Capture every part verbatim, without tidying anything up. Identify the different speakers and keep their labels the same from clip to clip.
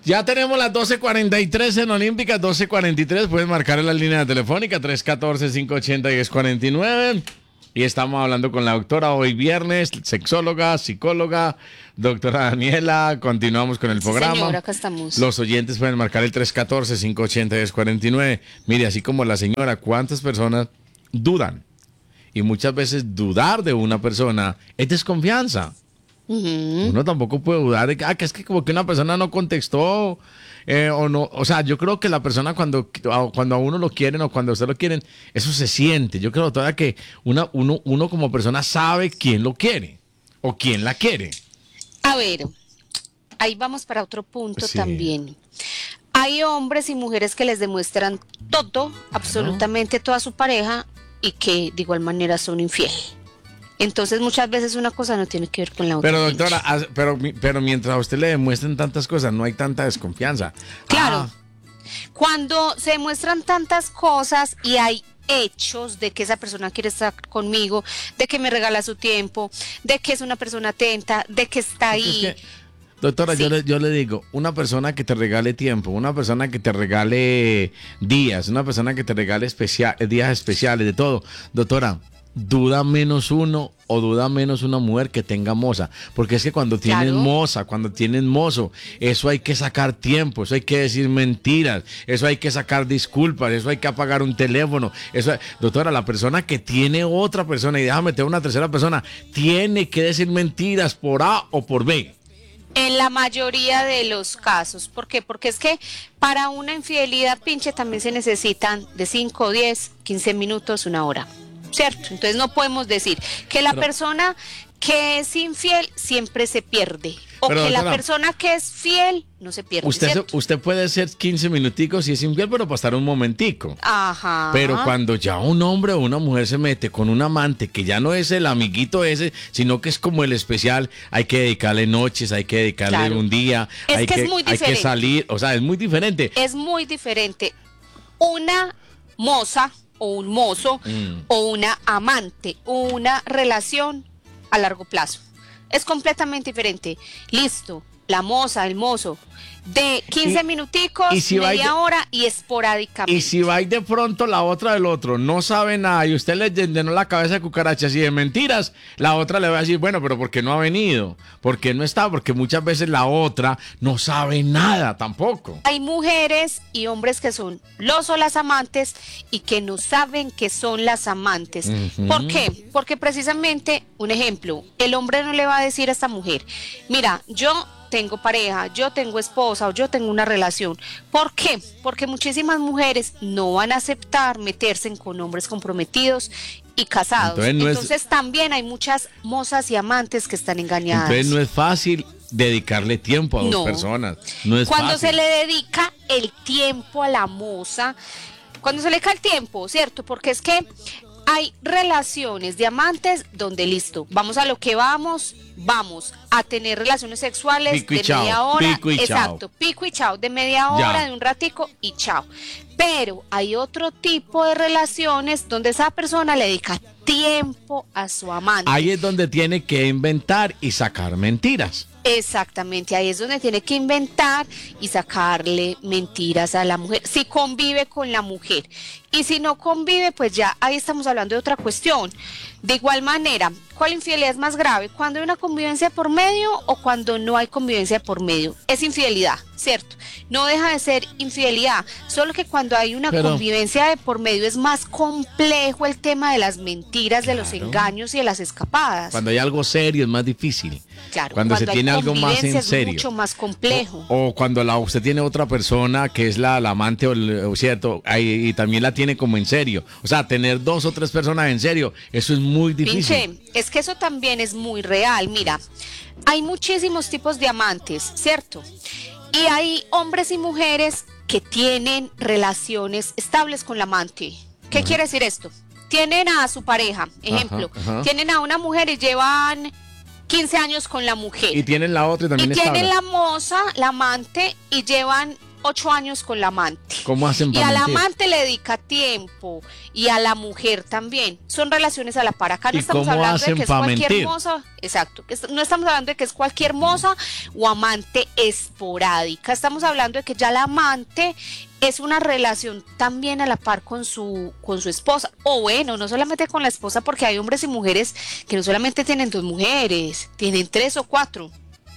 Speaker 1: Ya tenemos las doce cuarenta y tres en Olímpica, doce cuarenta y tres. Pueden marcar en la línea telefónica tres uno cuatro, cinco ocho cero, uno cero cuatro nueve. Y estamos hablando con la doctora hoy viernes, sexóloga, psicóloga, doctora Daniela. Continuamos con el
Speaker 2: Sí,
Speaker 1: programa.
Speaker 2: señora, acá estamos.
Speaker 1: Los oyentes pueden marcar el tres uno cuatro, cinco ocho cero, uno cero cuatro nueve. Mire, así como la señora, ¿cuántas personas dudan? Y muchas veces dudar de una persona es desconfianza.
Speaker 2: Uh-huh.
Speaker 1: Uno tampoco puede dudar de que, ah, que es que como que una persona no contestó eh, o no, o sea, yo creo que la persona cuando, cuando a uno lo quieren o cuando a usted lo quieren, eso se siente. Yo creo todavía que una, uno, uno como persona sabe quién lo quiere o quién la quiere.
Speaker 2: A ver, ahí vamos para otro punto
Speaker 1: Sí.
Speaker 2: también. Hay hombres y mujeres que les demuestran todo, absolutamente toda su pareja, y que de igual manera son infieles. Entonces muchas veces una cosa no tiene que ver con la otra.
Speaker 1: Pero doctora, haz- pero, pero mientras a usted le demuestren tantas cosas, no hay tanta desconfianza.
Speaker 2: Claro.
Speaker 1: Ah,
Speaker 2: Cuando se demuestran tantas cosas y hay hechos de que esa persona quiere estar conmigo, de que me regala su tiempo, de que es una persona atenta, de que está ahí.
Speaker 1: es que, doctora,
Speaker 2: Sí.
Speaker 1: yo, le, yo le digo, una persona que te regale tiempo, una persona que te regale días, una persona que te regale especial, días especiales, de todo. Doctora, duda menos uno o duda menos una mujer que tenga moza. Porque es que cuando tienen
Speaker 2: Claro.
Speaker 1: moza, cuando tienen mozo, eso hay que sacar tiempo, eso hay que decir mentiras, eso hay que sacar disculpas, eso hay que apagar un teléfono. Eso, doctora, la persona que tiene otra persona y deja meter una tercera persona, tiene que decir mentiras por A o por B.
Speaker 2: En la mayoría de los casos. ¿Por qué? Porque es que para una infidelidad pinche también se necesitan de cinco, diez, quince minutos, una hora. ¿Cierto? Entonces no podemos decir que la
Speaker 1: Pero-
Speaker 2: persona que es infiel siempre se pierde. O
Speaker 1: Pero,
Speaker 2: que la
Speaker 1: doctora,
Speaker 2: persona que es fiel no se pierde.
Speaker 1: Usted, se-
Speaker 2: ¿cierto?
Speaker 1: usted puede ser quince minuticos y es infiel, pero pasar un momentico.
Speaker 2: Ajá.
Speaker 1: Pero cuando ya un hombre o una mujer se mete con un amante que ya no es el amiguito ese, sino que es como el especial, hay que dedicarle noches, hay que dedicarle
Speaker 2: Claro.
Speaker 1: un día,
Speaker 2: Es
Speaker 1: hay
Speaker 2: que
Speaker 1: que,
Speaker 2: es muy
Speaker 1: hay que
Speaker 2: diferente.
Speaker 1: salir, o sea, es muy diferente.
Speaker 2: Es muy diferente una moza o un mozo
Speaker 1: Mm.
Speaker 2: o una amante, una relación a largo plazo. Es completamente diferente. Listo, la moza, el mozo, de quince
Speaker 1: Y-
Speaker 2: minuticos,
Speaker 1: y si va
Speaker 2: media
Speaker 1: de-
Speaker 2: hora y esporádicamente.
Speaker 1: Y si va y de pronto la otra del otro no sabe nada y usted le llenó la cabeza de cucarachas y de mentiras, la otra le va a decir, bueno, pero ¿por qué no ha venido? ¿Por qué no está? Porque muchas veces la otra no sabe nada tampoco.
Speaker 2: Hay mujeres y hombres que son los o las amantes y que no saben que son las amantes.
Speaker 1: Ujú.
Speaker 2: ¿Por qué? Porque precisamente, un ejemplo, el hombre no le va a decir a esta mujer, mira, yo tengo pareja, yo tengo esposa o yo tengo una relación. ¿Por qué? Porque muchísimas mujeres no van a aceptar meterse con hombres comprometidos y casados.
Speaker 1: Entonces no es-
Speaker 2: Entonces también hay muchas mozas y amantes que están engañadas.
Speaker 1: Entonces no es fácil dedicarle tiempo a dos
Speaker 2: No.
Speaker 1: personas. No es
Speaker 2: Cuando
Speaker 1: fácil.
Speaker 2: se le dedica el tiempo a la moza, cuando se le dedica el tiempo, ¿cierto? Porque es que hay relaciones de amantes donde listo, vamos a lo que vamos, vamos a tener relaciones sexuales
Speaker 1: Pico y
Speaker 2: de
Speaker 1: chao,
Speaker 2: media hora,
Speaker 1: pico y chao.
Speaker 2: exacto, pico y chao, de media
Speaker 1: Ya.
Speaker 2: hora, de un ratico y chao. Pero hay otro tipo de relaciones donde esa persona le dedica tiempo a su amante.
Speaker 1: Ahí es donde tiene que inventar y sacar mentiras.
Speaker 2: Exactamente, ahí es donde tiene que inventar y sacarle mentiras a la mujer, si convive con la mujer. Y si no convive, pues ya ahí estamos hablando de otra cuestión. De igual manera, ¿cuál infidelidad es más grave? ¿Cuando hay una convivencia por medio o cuando no hay convivencia por medio? Es infidelidad, ¿cierto? No deja de ser infidelidad, solo que cuando hay una
Speaker 1: Pero-
Speaker 2: convivencia de por medio es más complejo el tema de las mentiras, de los
Speaker 1: Claro.
Speaker 2: engaños y de las escapadas.
Speaker 1: Cuando hay algo serio es más difícil.
Speaker 2: Claro,
Speaker 1: cuando se
Speaker 2: hay
Speaker 1: tiene algo más en
Speaker 2: convivencia es
Speaker 1: serio.
Speaker 2: mucho más complejo.
Speaker 1: O, o cuando la, usted tiene otra persona que es la, la amante, o, el- o cierto, ahí- y también la tiene como en serio. O sea, tener dos o tres personas en serio, eso es muy difícil.
Speaker 2: Pinche, es que eso también es muy real. Mira, hay muchísimos tipos de amantes, ¿cierto? Y hay hombres y mujeres que tienen relaciones estables con la amante. ¿Qué quiere decir esto? Tienen a su pareja, ejemplo,
Speaker 1: Ajá, ajá.
Speaker 2: tienen a una mujer y llevan quince años con la mujer.
Speaker 1: Y tienen la otra y también
Speaker 2: Y
Speaker 1: está.
Speaker 2: tienen la moza, la amante, y llevan ocho años con la amante.
Speaker 1: ¿Cómo hacen
Speaker 2: Y
Speaker 1: para
Speaker 2: al
Speaker 1: mentir?
Speaker 2: amante le dedica tiempo y a la mujer también. Son relaciones a la par. Acá no
Speaker 1: ¿Y
Speaker 2: estamos
Speaker 1: cómo
Speaker 2: hablando de
Speaker 1: hacen
Speaker 2: que es
Speaker 1: pa'
Speaker 2: cualquier
Speaker 1: mentir?
Speaker 2: moza. Exacto. Que es- no estamos hablando de que es cualquier moza o amante esporádica. Estamos hablando de que ya la amante es una relación también a la par con su, con su esposa. O bueno, no solamente con la esposa, porque hay hombres y mujeres que no solamente tienen dos mujeres, tienen tres o cuatro.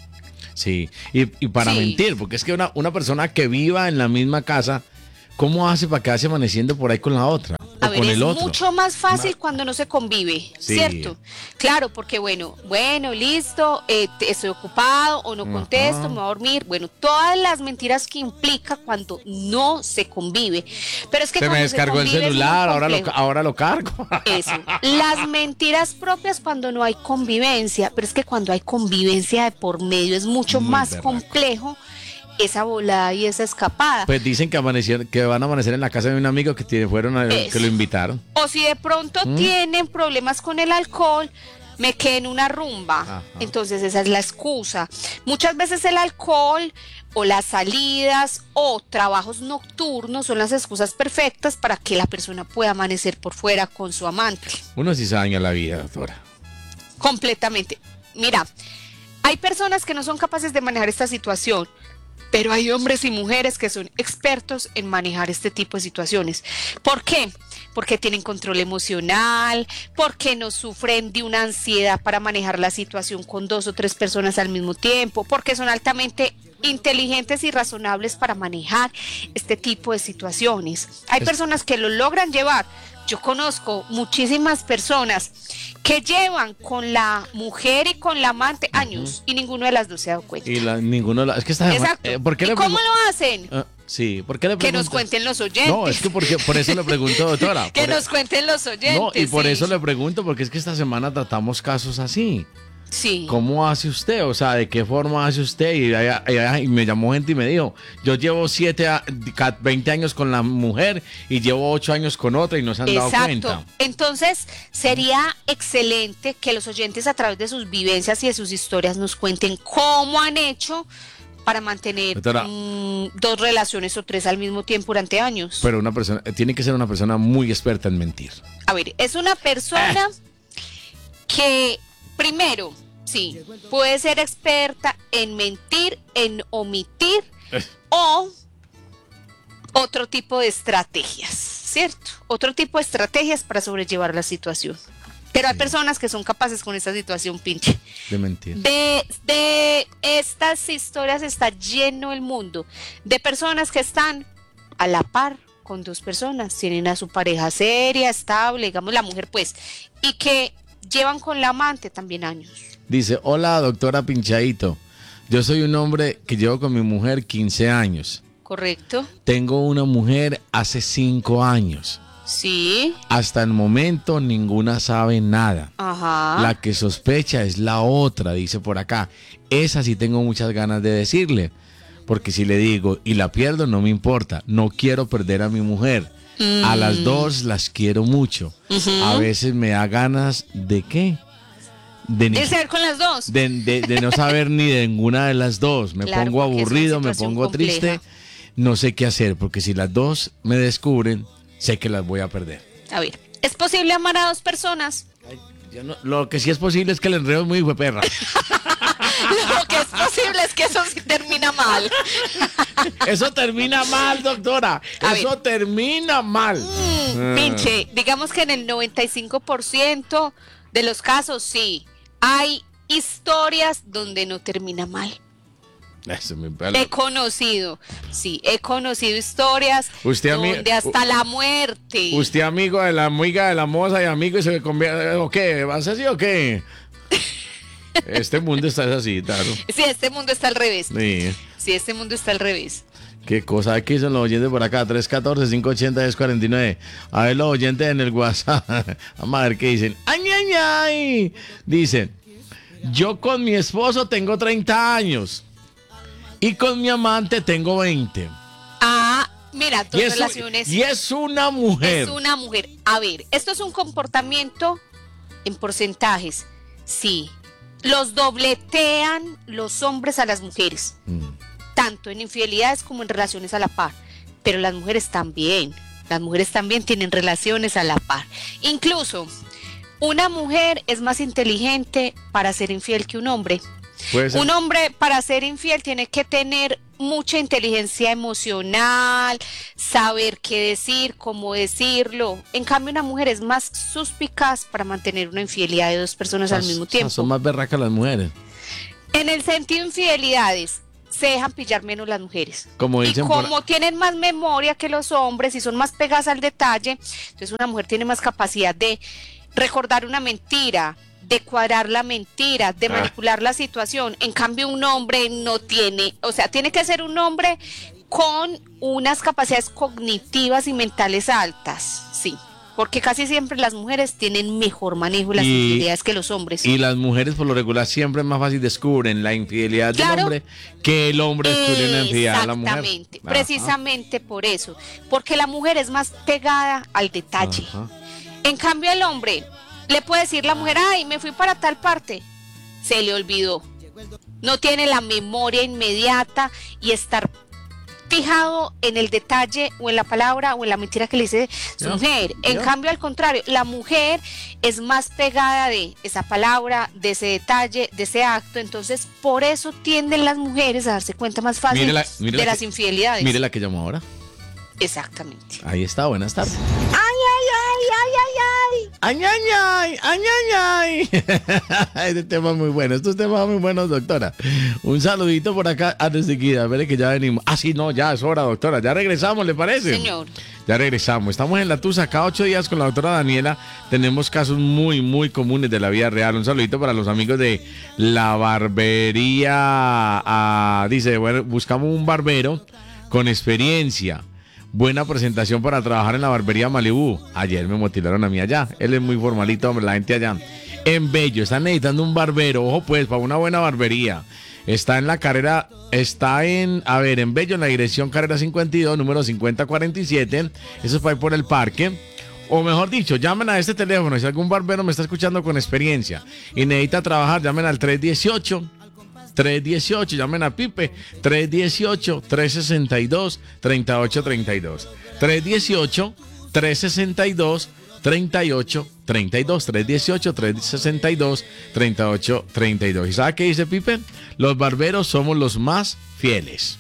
Speaker 1: Sí, y, y para
Speaker 2: Sí.
Speaker 1: mentir, porque es que una, una persona que viva en la misma casa, ¿cómo hace para quedarse amaneciendo por ahí con la otra? O
Speaker 2: A ver,
Speaker 1: con
Speaker 2: es
Speaker 1: el otro.
Speaker 2: mucho más fácil cuando no se convive,
Speaker 1: Sí.
Speaker 2: ¿cierto? Claro, porque bueno, bueno, listo, eh, te- estoy ocupado o no contesto,
Speaker 1: Ajá.
Speaker 2: me voy a dormir. Bueno, todas las mentiras que implica cuando no se convive. Pero es que
Speaker 1: Se me
Speaker 2: cuando
Speaker 1: descargó el
Speaker 2: convive es muy
Speaker 1: celular, ahora lo,
Speaker 2: complejo.
Speaker 1: ca- ahora lo cargo.
Speaker 2: Eso. Las mentiras propias cuando no hay convivencia, pero es que cuando hay convivencia de por medio es mucho
Speaker 1: Muy
Speaker 2: más
Speaker 1: berraco.
Speaker 2: complejo esa volada y esa escapada.
Speaker 1: Pues dicen que amanecieron, que van a amanecer en la casa de un amigo que tiene, fueron a,
Speaker 2: Eso.
Speaker 1: que lo invitaron.
Speaker 2: O si de pronto
Speaker 1: ¿Mm?
Speaker 2: tienen problemas con el alcohol, me quedé en una rumba.
Speaker 1: Ajá.
Speaker 2: Entonces esa es la excusa. Muchas veces el alcohol o las salidas o trabajos nocturnos son las excusas perfectas para que la persona pueda amanecer por fuera con su amante.
Speaker 1: Uno sí se daña la vida, doctora.
Speaker 2: Completamente. Mira, hay personas que no son capaces de manejar esta situación, pero hay hombres y mujeres que son expertos en manejar este tipo de situaciones. ¿Por qué? Porque tienen control emocional, porque no sufren de una ansiedad para manejar la situación con dos o tres personas al mismo tiempo, porque son altamente inteligentes y razonables para manejar este tipo de situaciones. Hay
Speaker 1: Es-
Speaker 2: personas que lo logran llevar. Yo conozco muchísimas personas que llevan con la mujer y con la amante años y ninguno de las dos se ha dado cuenta.
Speaker 1: Y la, ninguno, la- es que está de ma-
Speaker 2: Exacto.
Speaker 1: eh, ¿por qué
Speaker 2: ¿Y
Speaker 1: le
Speaker 2: cómo
Speaker 1: pregun-
Speaker 2: lo hacen?
Speaker 1: Ah, sí, ¿por qué le
Speaker 2: Que nos
Speaker 1: pregunto?
Speaker 2: cuenten los oyentes.
Speaker 1: No, es que porque, por eso le pregunto, doctora.
Speaker 2: que
Speaker 1: por-
Speaker 2: nos cuenten los oyentes.
Speaker 1: No, y por
Speaker 2: sí.
Speaker 1: eso le pregunto, porque es que esta semana tratamos casos así.
Speaker 2: Sí.
Speaker 1: ¿Cómo hace usted? O sea, ¿de qué forma hace usted? Y, allá- allá- y me llamó gente y me dijo, yo llevo siete a- ca- veinte años con la mujer y llevo ocho años con otra y no se han dado
Speaker 2: Exacto.
Speaker 1: cuenta.
Speaker 2: Entonces, sería excelente que los oyentes a través de sus vivencias y de sus historias nos cuenten cómo han hecho para mantener
Speaker 1: Doctora.
Speaker 2: mm, dos relaciones o tres al mismo tiempo durante años.
Speaker 1: Pero una persona, eh, tiene que ser una persona muy experta en mentir.
Speaker 2: A ver, es una persona que, primero, sí, puede ser experta en mentir, en omitir o otro tipo de estrategias, ¿cierto? Otro tipo de estrategias para sobrellevar la situación. Pero hay personas que son capaces con esta situación, pinche.
Speaker 1: De mentir.
Speaker 2: De, de estas historias está lleno el mundo de personas que están a la par con dos personas, tienen a su pareja seria, estable, digamos la mujer pues, y que llevan con la amante también años.
Speaker 1: Dice, hola doctora Pinchadito, yo soy un hombre que llevo con mi mujer quince años.
Speaker 2: ¿Correcto?
Speaker 1: Tengo una mujer hace cinco años.
Speaker 2: Sí.
Speaker 1: Hasta el momento ninguna sabe nada.
Speaker 2: Ajá.
Speaker 1: La que sospecha es la otra, dice por acá. Esa sí tengo muchas ganas de decirle. Porque si le digo y la pierdo, no me importa. No quiero perder a mi mujer.
Speaker 2: Mm.
Speaker 1: A las dos las quiero mucho.
Speaker 2: Ujú.
Speaker 1: A veces me da ganas de qué. De, ni-
Speaker 2: ¿De ser con las dos?
Speaker 1: de, de- de no saber ni de ninguna de las dos. Me
Speaker 2: Claro,
Speaker 1: pongo
Speaker 2: porque es una
Speaker 1: aburrido, me
Speaker 2: situación
Speaker 1: pongo
Speaker 2: compleja.
Speaker 1: triste. No sé qué hacer. Porque si las dos me descubren, sé que las voy a perder.
Speaker 2: A ver, ¿es posible amar a dos personas?
Speaker 1: Yo no- lo que sí es posible es que el enredo es muy hijo de perra.
Speaker 2: Lo que es posible es que eso sí termina mal.
Speaker 1: Eso termina mal, doctora.
Speaker 2: A
Speaker 1: Eso
Speaker 2: ver.
Speaker 1: termina mal.
Speaker 2: Mm,
Speaker 1: Ah.
Speaker 2: pinche, digamos que en el noventa y cinco por ciento de los casos sí, hay historias donde no termina mal.
Speaker 1: Eso es muy pelo.
Speaker 2: He conocido, sí, he conocido historias
Speaker 1: Usted, ami-
Speaker 2: donde hasta la muerte.
Speaker 1: Usted amigo de la amiga de la moza y amigo y se convierte. ¿O qué? ¿Vas así o qué? Este mundo está así, claro.
Speaker 2: Sí, este mundo está al revés.
Speaker 1: Sí.
Speaker 2: Sí, este mundo está al revés.
Speaker 1: Qué cosa, aquí son los oyentes por acá, tres uno cuatro, cinco ocho cero, diez cuarenta y nueve. A ver los oyentes en el WhatsApp. Vamos a ver qué dicen. ¡Ay, ay, ay! Dicen, yo con mi esposo tengo treinta años y con mi amante tengo veinte.
Speaker 2: Ah, mira, dos
Speaker 1: Y es,
Speaker 2: relaciones.
Speaker 1: y es una mujer.
Speaker 2: Es una mujer. A ver, esto es un comportamiento en porcentajes. Sí. Los dobletean los hombres a las mujeres.
Speaker 1: Mm.
Speaker 2: tanto en infidelidades como en relaciones a la par, pero las mujeres también, las mujeres también tienen relaciones a la par. Incluso una mujer es más inteligente para ser infiel que un hombre. Un hombre para ser infiel tiene que tener mucha inteligencia emocional, saber qué decir, cómo decirlo. En cambio, una mujer es más suspicaz para mantener una infidelidad de dos personas al mismo tiempo.
Speaker 1: Son más berracas las mujeres.
Speaker 2: En el sentido de infidelidades, se dejan pillar menos las mujeres.
Speaker 1: Como dicen,
Speaker 2: y como
Speaker 1: por...
Speaker 2: tienen más memoria que los hombres y son más pegadas al detalle, entonces una mujer tiene más capacidad de recordar una mentira, de cuadrar la mentira, de manipular la situación. En cambio, un hombre no tiene, o sea, tiene que ser un hombre con unas capacidades cognitivas y mentales altas, sí. Porque casi siempre las mujeres tienen mejor manejo de las y, infidelidades que los hombres.
Speaker 1: Y las mujeres por lo regular siempre es más fácil descubren la infidelidad del
Speaker 2: claro,
Speaker 1: hombre que el hombre descubre la infidelidad de la mujer.
Speaker 2: Exactamente, precisamente por eso. Porque la mujer es más pegada al detalle. Ajá. En cambio el hombre le puede decir la mujer, ay, me fui para tal parte. Se le olvidó. No tiene la memoria inmediata y estar fijado en el detalle o en la palabra o en la mentira que le dice su mujer. En cambio, al contrario, la mujer es más pegada de esa palabra, de ese detalle, de ese acto. Entonces, por eso tienden las mujeres a darse cuenta más fácil mire la, mire de las que, infidelidades.
Speaker 1: Mire la que llamó ahora.
Speaker 2: Exactamente.
Speaker 1: Ahí está, buenas tardes.
Speaker 2: ¡Ay, ay, ay, ay, ay, ay!
Speaker 1: ¡Ay, ay, ay! ¡Ay, ay, ay! Este tema es muy bueno. Estos temas son muy buenos, doctora. Un saludito por acá antes de que, a ver que ya venimos. Ah, sí, no, ya es hora, doctora. Ya regresamos, ¿le parece?
Speaker 2: Señor.
Speaker 1: Ya regresamos. Estamos en La Tusa, cada ocho días con la doctora Daniela. Tenemos casos muy, muy comunes de la vida real. Un saludito para los amigos de La Barbería. Ah, dice, bueno, buscamos un barbero con experiencia. Buena presentación para trabajar en la barbería Malibú. Ayer me motivaron a mí allá. Él es muy formalito, hombre, la gente allá. En Bello, están necesitando un barbero. Ojo pues, para una buena barbería. Está en la carrera, está en, a ver, en Bello, en la dirección carrera cincuenta y dos, número cincuenta cuarenta y siete. Eso es para ir por el parque. O mejor dicho, llamen a este teléfono. Si algún barbero me está escuchando con experiencia y necesita trabajar, llamen al tres dieciocho. tres dieciocho, llamen a Pipe, tres dieciocho, tres sesenta y dos, treinta y ocho treinta y dos. tres dieciocho, tres sesenta y dos, treinta y ocho treinta y dos. tres dieciocho, tres sesenta y dos, treinta y ocho treinta y dos. ¿Y sabe qué dice Pipe? Los barberos somos los más fieles.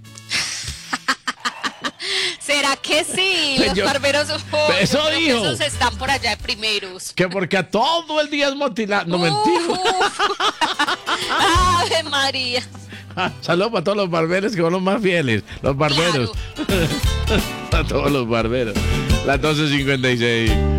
Speaker 2: ¿Será que sí? Los Yo, barberos oh,
Speaker 1: eso dijo.
Speaker 2: Esos están por allá de primeros.
Speaker 1: Que porque a todo el día es motilar. No, uh, mentira.
Speaker 2: Ave María.
Speaker 1: Saludos para todos los barberos que son los más fieles. Los barberos. Claro. A todos los barberos. Las doce cincuenta y seis.